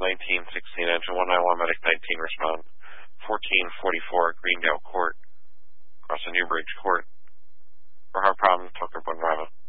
1916, engine 191, medic 19, respond. 1444, Greendale Court, across the Newbridge Court. For hard problem, Tucker 1 Bravo.